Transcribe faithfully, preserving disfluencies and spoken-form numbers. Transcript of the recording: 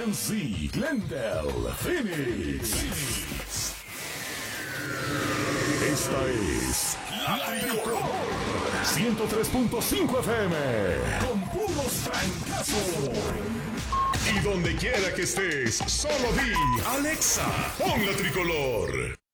Tennessee, Glendale, Phoenix. Esta es La Tricolor ciento tres punto cinco F M con puros trancazos. Y donde quiera que estés, solo di Alexa, pon La Tricolor.